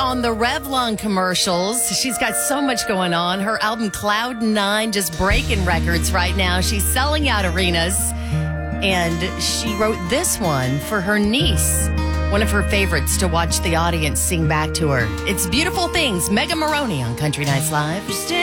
on the Revlon commercials. She's got so much going on. Her album Cloud 9 just breaking records right now. She's selling out arenas. And she wrote this one for her niece, one of her favorites, to watch the audience sing back to her. It's Beautiful Things. Megan Maroney on Country Nights Live.